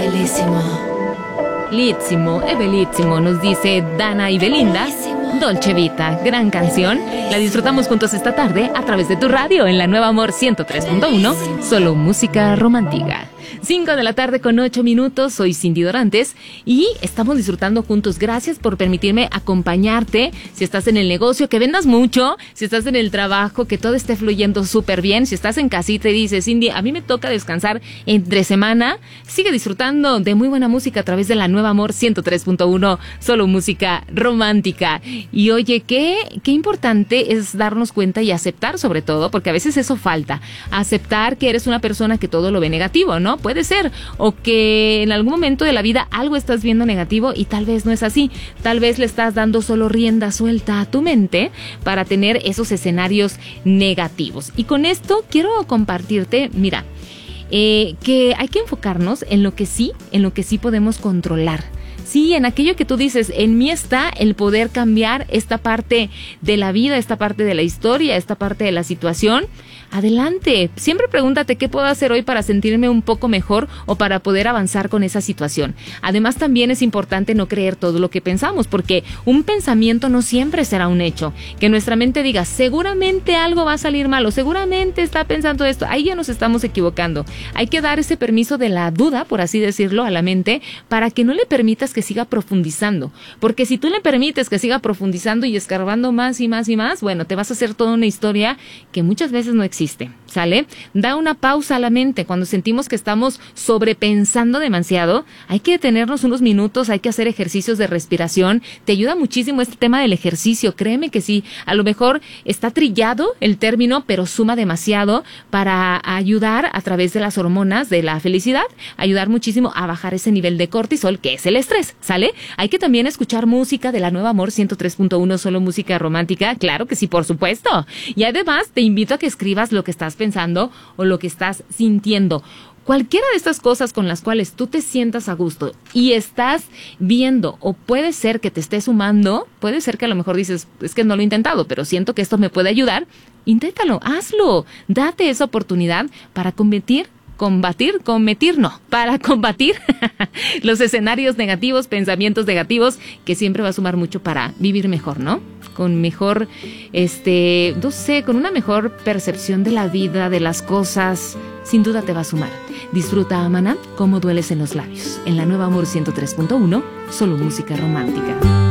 Bellissimo e bellissimo, nos dice Dana y Belinda. Dolce Vita, gran canción. La disfrutamos juntos esta tarde a través de tu radio en la Nueva Amor 103.1, solo música romántica. 5 de la tarde con 8 minutos, soy Cindy Dorantes y estamos disfrutando juntos. Gracias por permitirme acompañarte. Si estás en el negocio, que vendas mucho. Si estás en el trabajo, que todo esté fluyendo súper bien. Si estás en casita y dices, Cindy, a mí me toca descansar entre semana, sigue disfrutando de muy buena música a través de la Nueva Amor 103.1, solo música romántica. Y oye, qué importante es darnos cuenta y aceptar, sobre todo, porque a veces eso falta. Aceptar que eres una persona que todo lo ve negativo, ¿no? Puede ser, o que en algún momento de la vida algo estás viendo negativo y tal vez no es así. Tal vez le estás dando solo rienda suelta a tu mente para tener esos escenarios negativos. Y con esto quiero compartirte, mira, que hay que enfocarnos en lo que sí podemos controlar. Sí, en aquello que tú dices, en mí está el poder cambiar esta parte de la vida, esta parte de la historia, esta parte de la situación. Adelante, siempre pregúntate qué puedo hacer hoy para sentirme un poco mejor o para poder avanzar con esa situación. Además, también es importante no creer todo lo que pensamos, porque un pensamiento no siempre será un hecho. Que nuestra mente diga, seguramente algo va a salir mal o seguramente está pensando esto, ahí ya nos estamos equivocando. Hay que dar ese permiso de la duda, por así decirlo, a la mente, para que no le permitas que siga profundizando. Porque si tú le permites que siga profundizando y escarbando más y más y más, bueno, te vas a hacer toda una historia que muchas veces no existe, ¿sale? Da una pausa a la mente. Cuando sentimos que estamos sobrepensando demasiado, hay que detenernos unos minutos, hay que hacer ejercicios de respiración. Te ayuda muchísimo este tema del ejercicio, créeme que sí. A lo mejor está trillado el término, pero suma demasiado para ayudar a través de las hormonas de la felicidad, ayudar muchísimo a bajar ese nivel de cortisol, que es el estrés, ¿sale? Hay que también escuchar música de la Nueva Amor 103.1, solo música romántica, claro que sí, por supuesto. Y además te invito a que escribas lo que estás pensando o lo que estás sintiendo. Cualquiera de estas cosas con las cuales tú te sientas a gusto y estás viendo, o puede ser que te estés sumando, puede ser que a lo mejor dices, es que no lo he intentado, pero siento que esto me puede ayudar, inténtalo, hazlo, date esa oportunidad para para combatir los escenarios negativos, pensamientos negativos, que siempre va a sumar mucho para vivir mejor, ¿no? Con mejor, no sé, con una mejor percepción de la vida, de las cosas, sin duda te va a sumar. Disfruta a Maná, Cómo dueles en los labios, en la Nueva Amor 103.1, solo música romántica.